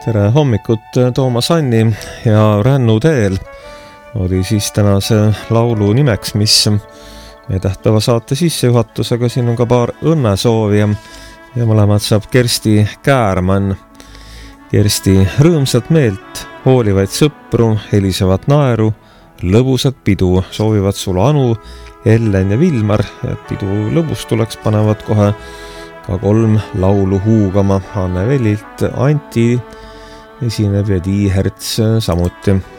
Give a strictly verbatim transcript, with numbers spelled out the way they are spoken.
Tere hommikut, Toomas Anni ja Rännu teel oli siis tänase laulu nimeks, mis meie tähtpäeva saate sissejuhatusega. Siin on ka paar õnnesoovi ja, ja mõlemad saab Kersti Käärmann. Kersti, rõõmsat meelt, hoolivaid sõpru, helisevat naeru, lõbusat pidu soovivad sulle Anu, Ellen ja Vilmar ja pidu lõbus tuleks panevad kohe ka kolm laulu huugama. Anne Vellilt, Anti esineb ja Tiiherts samuti.